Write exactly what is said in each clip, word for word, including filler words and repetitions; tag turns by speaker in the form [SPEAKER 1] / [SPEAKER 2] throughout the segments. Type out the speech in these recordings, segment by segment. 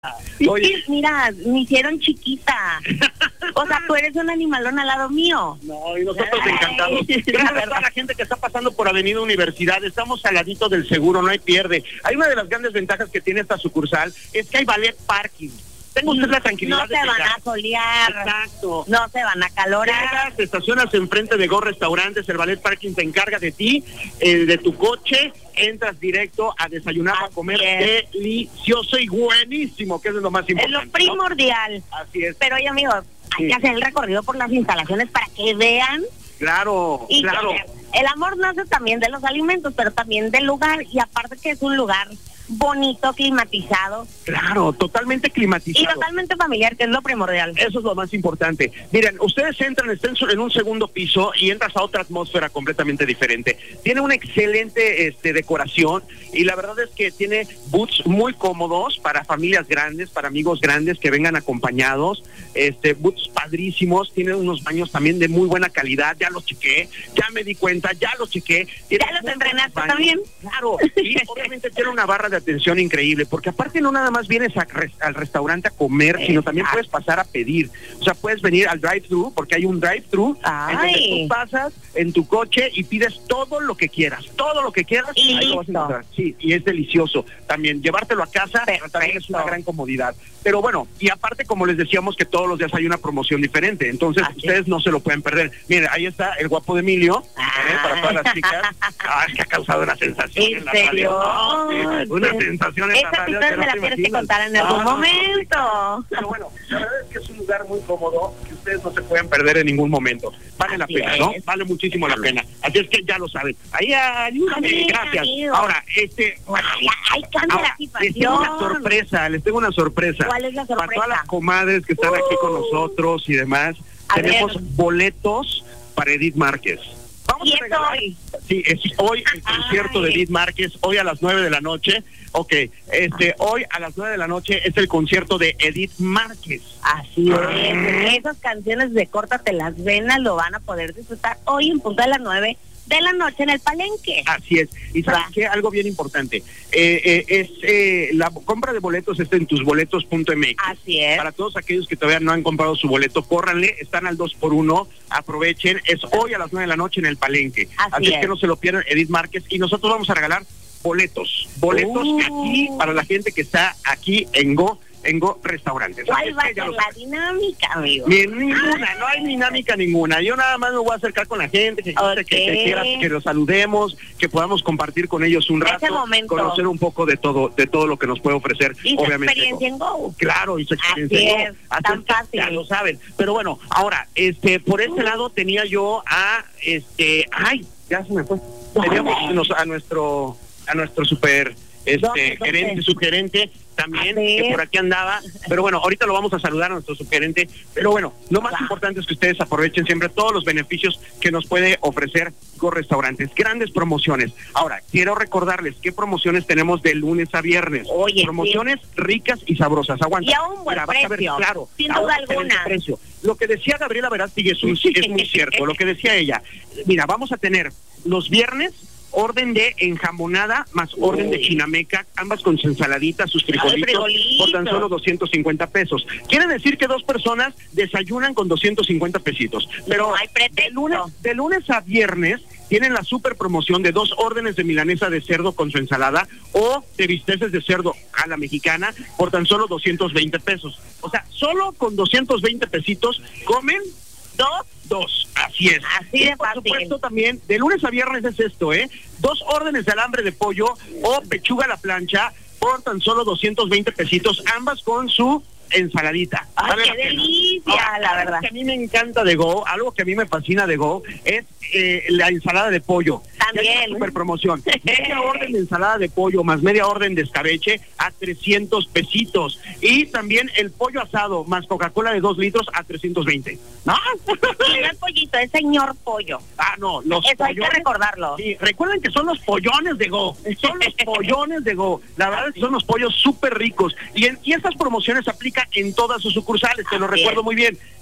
[SPEAKER 1] Oye, mira, me hicieron chiquita. O sea, tú eres un animalón al lado mío.
[SPEAKER 2] No, y nosotros encantados. Gracias a toda la gente que está pasando por Avenida Universidad. Estamos al ladito del seguro, no hay pierde. Hay una de las grandes ventajas que tiene esta sucursal, es que hay valet parking. Tengo usted la tranquilidad
[SPEAKER 1] no
[SPEAKER 2] de
[SPEAKER 1] se
[SPEAKER 2] que
[SPEAKER 1] van
[SPEAKER 2] ya-
[SPEAKER 1] a solear.
[SPEAKER 2] Exacto.
[SPEAKER 1] No se van a calorar.
[SPEAKER 2] Llegas, te estacionas enfrente de Go Restaurantes, el valet parking te encarga de ti, eh, de tu coche, entras directo a desayunar, a
[SPEAKER 1] Así
[SPEAKER 2] comer
[SPEAKER 1] es.
[SPEAKER 2] delicioso y buenísimo, que es lo más
[SPEAKER 1] Es
[SPEAKER 2] importante.
[SPEAKER 1] lo
[SPEAKER 2] ¿no?
[SPEAKER 1] primordial.
[SPEAKER 2] Así es.
[SPEAKER 1] Pero oye, amigos, hay
[SPEAKER 2] Sí.
[SPEAKER 1] que hacer el recorrido por las instalaciones para que vean.
[SPEAKER 2] Claro,
[SPEAKER 1] Y
[SPEAKER 2] claro.
[SPEAKER 1] que el amor nace también de los alimentos, pero también del lugar. Y aparte que es un lugar bonito, climatizado
[SPEAKER 2] Claro, totalmente
[SPEAKER 1] y
[SPEAKER 2] climatizado.
[SPEAKER 1] totalmente familiar, que es lo primordial.
[SPEAKER 2] Eso es lo más importante. Miren, ustedes entran, están en un segundo piso y entras a otra atmósfera completamente diferente. Tiene una excelente este, decoración y la verdad es que tiene booths muy cómodos para familias grandes, para amigos grandes que vengan acompañados. Este, booths padrísimos, tiene unos baños también de muy buena calidad. Ya los chequé, ya me di cuenta, ya los chequé. Tiene
[SPEAKER 1] ¿Ya los
[SPEAKER 2] muy
[SPEAKER 1] entrenaste
[SPEAKER 2] buenos baños.
[SPEAKER 1] también?
[SPEAKER 2] Claro, y obviamente tiene una barra de atención increíble, porque aparte no nada más vienes a res- al restaurante a comer, sino también puedes pasar a pedir. O sea, puedes venir al drive-thru, porque hay un drive-thru en donde
[SPEAKER 1] Ay.
[SPEAKER 2] tú pasas en tu coche y pides todo lo que quieras, todo lo que quieras,
[SPEAKER 1] Y
[SPEAKER 2] ahí lo vas a
[SPEAKER 1] listo.
[SPEAKER 2] encontrar. Sí, y es delicioso. También llevártelo a casa también es una
[SPEAKER 1] Perfecto.
[SPEAKER 2] gran comodidad. Pero bueno, y aparte, como les decíamos, que todos los días hay una promoción diferente, entonces
[SPEAKER 1] Así
[SPEAKER 2] ustedes no se lo pueden perder. Miren, ahí está el guapo de Emilio, ¿eh? Para todas las chicas. Ah, es que ha causado una sensación
[SPEAKER 1] ¿En
[SPEAKER 2] en la
[SPEAKER 1] serio?
[SPEAKER 2] radio. Sí, una sensación en la
[SPEAKER 1] Esa
[SPEAKER 2] radio
[SPEAKER 1] historia
[SPEAKER 2] que
[SPEAKER 1] me
[SPEAKER 2] no
[SPEAKER 1] la
[SPEAKER 2] te
[SPEAKER 1] tienes que
[SPEAKER 2] imaginas.
[SPEAKER 1] contar en algún
[SPEAKER 2] Ah,
[SPEAKER 1] momento.
[SPEAKER 2] Pero bueno, la verdad es que es un lugar muy cómodo que ustedes no se pueden perder en ningún momento. Vale la
[SPEAKER 1] Así
[SPEAKER 2] pena, ¿no?
[SPEAKER 1] es.
[SPEAKER 2] Vale muchísimo la pena. Así es que ya lo saben. Ahí, ayúdame,
[SPEAKER 1] Amigo,
[SPEAKER 2] gracias.
[SPEAKER 1] amigo.
[SPEAKER 2] Ahora, este...
[SPEAKER 1] Ay, ay, cambia
[SPEAKER 2] ahora,
[SPEAKER 1] la
[SPEAKER 2] les tengo una
[SPEAKER 1] situación.
[SPEAKER 2] sorpresa, les tengo una sorpresa.
[SPEAKER 1] ¿Cuál es la
[SPEAKER 2] Para
[SPEAKER 1] sorpresa?
[SPEAKER 2] todas las comadres que están aquí con
[SPEAKER 1] Uh.
[SPEAKER 2] nosotros y demás,
[SPEAKER 1] A
[SPEAKER 2] tenemos
[SPEAKER 1] ver.
[SPEAKER 2] boletos para Edith Márquez. Vamos
[SPEAKER 1] ¿Y
[SPEAKER 2] a
[SPEAKER 1] es
[SPEAKER 2] regalar-
[SPEAKER 1] hoy?
[SPEAKER 2] Sí, es hoy el concierto de
[SPEAKER 1] Ay.
[SPEAKER 2] Edith Márquez, hoy a las nueve de la noche. Ok, este, hoy a las nueve de la noche es el concierto de Edith Márquez.
[SPEAKER 1] Así es. Esas canciones de Córtate las venas lo van a poder disfrutar hoy en punto de las nueve de la noche en el Palenque.
[SPEAKER 2] Así es. Y sabes
[SPEAKER 1] Va.
[SPEAKER 2] qué, algo bien importante. Eh, eh, es eh, la compra de boletos está en tusboletos punto m x.
[SPEAKER 1] Así es.
[SPEAKER 2] Para todos aquellos que todavía no han comprado su boleto, córranle, están al dos por uno, aprovechen. Es hoy a las nueve de la noche en el Palenque.
[SPEAKER 1] Así
[SPEAKER 2] Así es
[SPEAKER 1] es.
[SPEAKER 2] que no se lo pierdan, Edith Márquez. Y nosotros vamos a regalar boletos. Boletos
[SPEAKER 1] Uh.
[SPEAKER 2] aquí para la gente que está aquí en Go, en Go Restaurantes. Así
[SPEAKER 1] ¿Cuál
[SPEAKER 2] es
[SPEAKER 1] va a
[SPEAKER 2] que ya
[SPEAKER 1] ser
[SPEAKER 2] lo
[SPEAKER 1] la
[SPEAKER 2] saben.
[SPEAKER 1] dinámica, amigo?
[SPEAKER 2] Ni- ninguna, no hay dinámica ninguna. Yo nada más me voy a acercar con la gente, que,
[SPEAKER 1] Ok.
[SPEAKER 2] que, que quiera que los saludemos, que podamos compartir con ellos un
[SPEAKER 1] Ese
[SPEAKER 2] rato,
[SPEAKER 1] momento.
[SPEAKER 2] conocer un poco de todo, de todo lo que nos puede ofrecer,
[SPEAKER 1] Y su
[SPEAKER 2] obviamente.
[SPEAKER 1] experiencia en Go.
[SPEAKER 2] Claro, y su experiencia.
[SPEAKER 1] Así
[SPEAKER 2] en Go.
[SPEAKER 1] es,
[SPEAKER 2] Así
[SPEAKER 1] tan
[SPEAKER 2] es que
[SPEAKER 1] fácil.
[SPEAKER 2] Ya lo saben. Pero bueno, ahora, este, por este lado tenía yo a, este, ay, ya se me fue. Teníamos nos- a nuestro, a nuestro super, este,
[SPEAKER 1] ¿Dónde, dónde?
[SPEAKER 2] gerente, subgerente también,
[SPEAKER 1] A ver.
[SPEAKER 2] que por aquí andaba. Pero bueno, ahorita lo vamos a saludar a nuestro subgerente. Pero bueno, lo más
[SPEAKER 1] Va.
[SPEAKER 2] importante es que ustedes aprovechen siempre todos los beneficios que nos puede ofrecer Go Restaurantes. Grandes promociones. Ahora, quiero recordarles qué promociones tenemos de lunes a viernes.
[SPEAKER 1] Oye,
[SPEAKER 2] promociones ricas y sabrosas. Aguanta.
[SPEAKER 1] Y a un buen
[SPEAKER 2] Mira, vas a ver,
[SPEAKER 1] precio,
[SPEAKER 2] claro,
[SPEAKER 1] sin
[SPEAKER 2] a un
[SPEAKER 1] duda
[SPEAKER 2] excelente
[SPEAKER 1] alguna.
[SPEAKER 2] precio. Lo que decía Gabriela Verástegui es, un- es muy cierto. Lo que decía ella. Mira, vamos a tener los viernes orden de enjamonada más orden de
[SPEAKER 1] Uy.
[SPEAKER 2] chinameca, ambas con su ensaladita, sus frijolitos,
[SPEAKER 1] frijolitos.
[SPEAKER 2] por tan solo doscientos cincuenta pesos. Quiere decir que dos personas desayunan con doscientos cincuenta pesitos. Pero
[SPEAKER 1] No hay pretexto.
[SPEAKER 2] de lunes, de lunes a viernes tienen la super promoción de dos órdenes de milanesa de cerdo con su ensalada o de bisteces de cerdo a la mexicana por tan solo doscientos veinte pesos. O sea, solo con doscientos veinte pesitos comen dos, dos. Así es.
[SPEAKER 1] Así
[SPEAKER 2] Y
[SPEAKER 1] de
[SPEAKER 2] por
[SPEAKER 1] fácil.
[SPEAKER 2] supuesto también, de lunes a viernes es esto, ¿eh? Dos órdenes de alambre de pollo o pechuga a la plancha por tan solo doscientos veinte pesitos, ambas con su ensaladita.
[SPEAKER 1] Ay,
[SPEAKER 2] Vale
[SPEAKER 1] qué
[SPEAKER 2] la pena.
[SPEAKER 1] delicia,
[SPEAKER 2] Ahora,
[SPEAKER 1] la
[SPEAKER 2] algo
[SPEAKER 1] verdad.
[SPEAKER 2] que a mí me encanta de Go, algo que a mí me fascina de Go, es eh, la ensalada de pollo.
[SPEAKER 1] También.
[SPEAKER 2] Ya es una super promoción. Media orden de ensalada de pollo más media orden de escabeche a trescientos pesitos. Y también el pollo asado más Coca-Cola de dos litros a trescientos veinte. ¿No?
[SPEAKER 1] Y no es pollito, es señor pollo.
[SPEAKER 2] Ah, no, los
[SPEAKER 1] Eso hay que
[SPEAKER 2] pollones.
[SPEAKER 1] recordarlo.
[SPEAKER 2] Sí, recuerden que son los pollones de Go, son los pollones de Go, la verdad es que son los pollos súper ricos, y, en, y estas promociones se aplican en todas sus sucursales, te lo
[SPEAKER 1] Así
[SPEAKER 2] recuerdo
[SPEAKER 1] es.
[SPEAKER 2] muy bien,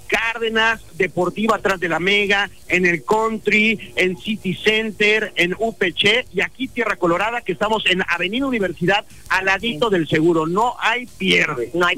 [SPEAKER 2] Cárdenas, Deportiva atrás de la Mega, en el Country, en City Center, en U P C y aquí Tierra Colorada, que estamos en Avenida Universidad, al ladito del Seguro. No hay pierde.
[SPEAKER 1] No hay